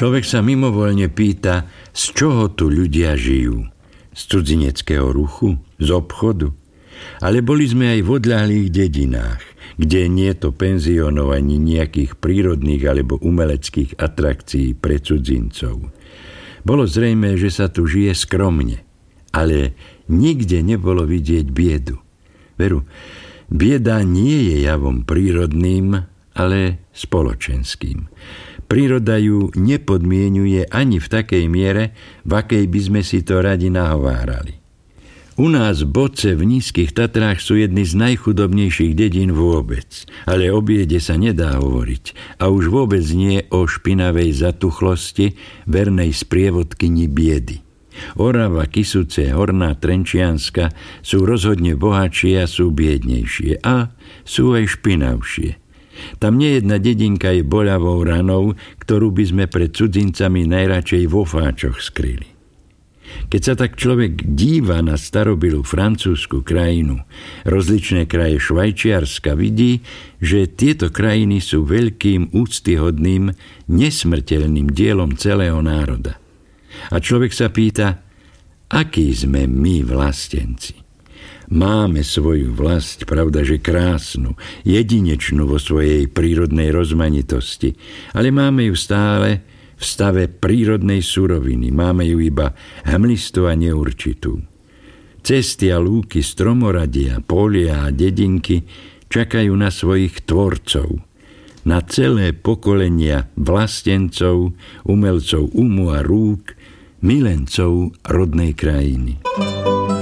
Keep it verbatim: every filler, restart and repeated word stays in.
Človek sa mimovoľne pýta, z čoho tu ľudia žijú. Z cudzineckého ruchu? Z obchodu? Ale boli sme aj v odľahlých dedinách, kde nie je to penzionov ani nejakých prírodných alebo umeleckých atrakcií pre cudzincov. Bolo zrejmé, že sa tu žije skromne, ale nikde nebolo vidieť biedu. Veru, bieda nie je javom prírodným, ale spoločenským. Príroda ju nepodmienuje ani v takej miere, v akej by sme si to radi nahovárali. U nás Boce v Nízkych Tatrách sú jedny z najchudobnejších dedín vôbec, ale o biede sa nedá hovoriť a už vôbec nie o špinavej zatuchlosti vernej sprievodkyni biedy. Orava, Kysuce, Horná Trenčianska sú rozhodne bohatšie a sú biednejšie a sú aj špinavšie. Tam nejedna dedinka je boľavou ranou, ktorú by sme pred cudzincami najradšej vo fáčoch skryli. Keď sa tak človek díva na starobilú francúzsku krajinu, rozličné kraje Švajčiarska, vidí, že tieto krajiny sú veľkým, úctyhodným, nesmrteľným dielom celého národa. A človek sa pýta, akí sme my vlastenci. Máme svoju vlast, pravda, že krásnu, jedinečnú vo svojej prírodnej rozmanitosti, ale máme ju stále v stave prírodnej suroviny, máme ju iba hmlistú a neurčitú. Cesty a lúky, stromoradia, polia a dedinky čakajú na svojich tvorcov, na celé pokolenia vlastencov, umelcov umu a rúk, milencov rodnej krajiny.